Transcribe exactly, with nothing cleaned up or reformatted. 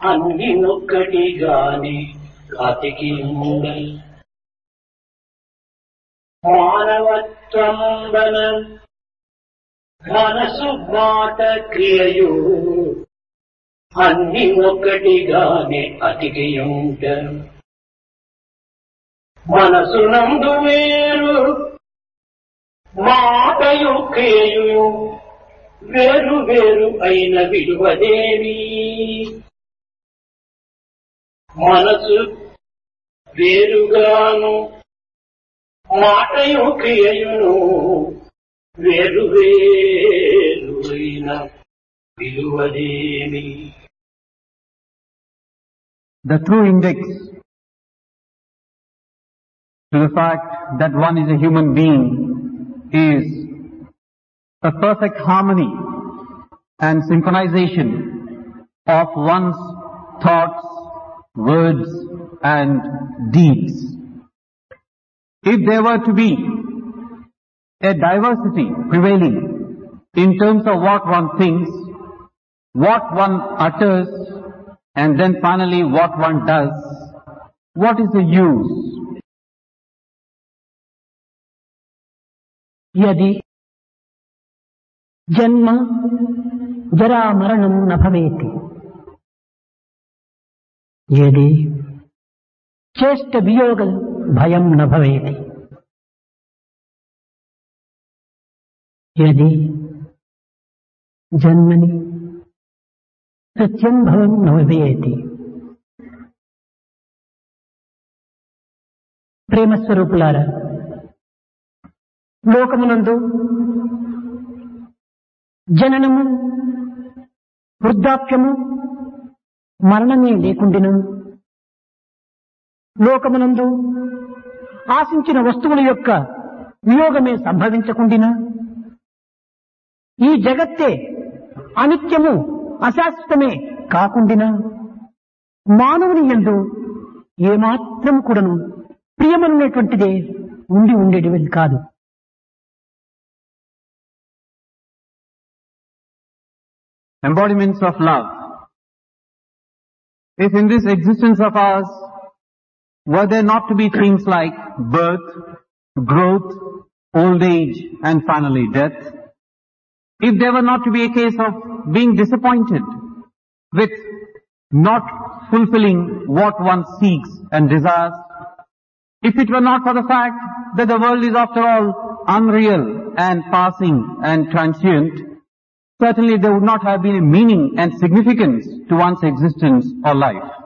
అన్ని ఒక్కటిగానే అతికి ఉండల్ మానవత్వంబన మనసు మాట క్రియయు అన్ని ఒక్కటిగానే అతికి ఉండల్ మనసునందు వేరు మాటయు క్రియయు వేరు వేరు అయిన విలువదేవి మనసు వేరుగాను మాటయు క్రియయును వేరు వేరు అయిన విలువదేవి. The true index to the fact that one is a human being is a perfect harmony and synchronization of one's thoughts, words and deeds. If there were to be a diversity prevailing in terms of what one thinks, what one utters and then finally what one does, what is the use? यदि जन्म जरा मरणं न भवेति, यदि चेष्ट वियोग भयं न भवेति, यदि जन्मनि सत्यं भवं न भवेति. ప్రేమస్వరూపులారా, లోకమునందు జననము వృద్ధాప్యము మరణమే లేకుండిను, లోకమునందు ఆశించిన వస్తువుల యొక్క వియోగమే సంభవించకుండినా, ఈ జగత్తే అనిత్యము అశాశ్వతమే కాకుండినా, మానవుని యందు ఏమాత్రం కూడాను ప్రియమనేటువంటిదే ఉండి ఉండేటిది కాదు. Embodiments of love. If in this existence of ours were there not to be things like birth, growth, old age and finally death, if there were not to be a case of being disappointed with not fulfilling what one seeks and desires, if it were not for the fact that the world is after all unreal and passing and transient, certainly there would not have been a meaning and significance to one's existence or life.